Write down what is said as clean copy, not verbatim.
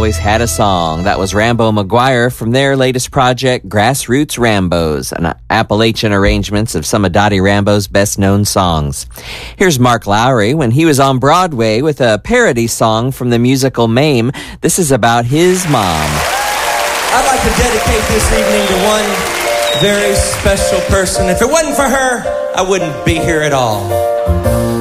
always had a song. That was Rambo McGuire from their latest project, Grassroots Rambos, an Appalachian arrangements of some of Dottie Rambo's best-known songs. Here's Mark Lowry when he was on Broadway with a parody song from the musical Mame. This is about his mom. I'd like to dedicate this evening to one very special person. If it wasn't for her, I wouldn't be here at all.